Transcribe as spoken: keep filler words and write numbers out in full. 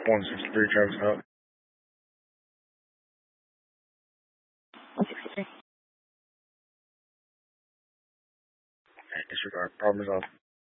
one sixty-three Travis out. one sixty-three. Alright, disregard. Problem resolved.